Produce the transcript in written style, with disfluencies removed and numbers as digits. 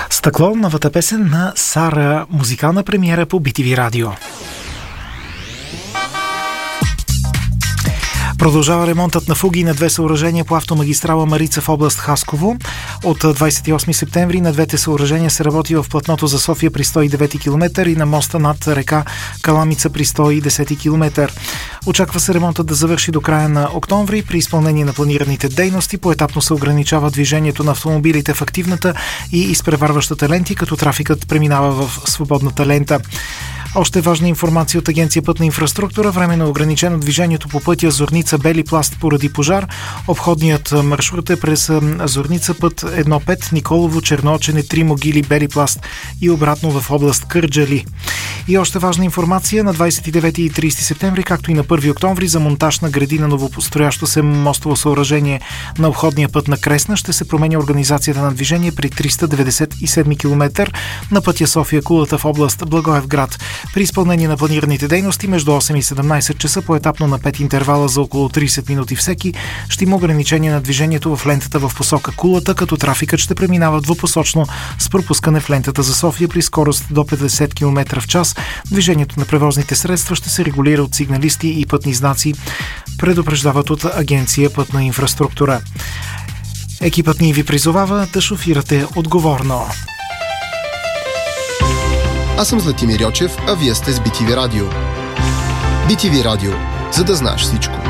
Стъкло, новата песен на Сара, музикална премиера по BTV Радио. Продължава ремонтът на фуги на две съоръжения по автомагистрала Марица в област Хасково. От 28 септември на двете съоръжения се работи в платното за София при 109 км и на моста над река Каламица при 110 км. Очаква се ремонтът да завърши до края на октомври. При изпълнение на планираните дейности поетапно се ограничава движението на автомобилите в активната и изпреварващата ленти, като трафикът преминава в свободната лента. Още важна информация от Агенция Пътна инфраструктура. Временно ограничено движението по пътя Зорница Бели пласт поради пожар. Обходният маршрут е през Зорница път 1.5 Николово, Черноочене, 3 могили, Бели пласт и обратно в област Кърджали. И още важна информация: на 29 и 30 септември, както и на 1 октомври, за монтаж на греди на новопостроящо се мостово съоръжение на обходния път на Кресна ще се променя организацията на движение при 397 км на пътя София-Кулата в област Благоевград. При изпълнение на планираните дейности между 8 и 17 часа поетапно на 5 интервала за около 30 минути всеки ще има ограничение на движението в лентата в посока Кулата, като трафикът ще преминава двупосочно с пропускане в лентата за София при скорост до 50 км в час. Движението на превозните средства ще се регулира от сигналисти и пътни знаци, предупреждават от Агенция Пътна инфраструктура. Екипът ни ви призовава да шофирате отговорно. Аз съм Златимир Йочев, а вие сте с BTV Радио. BTV Радио, за да знаеш всичко.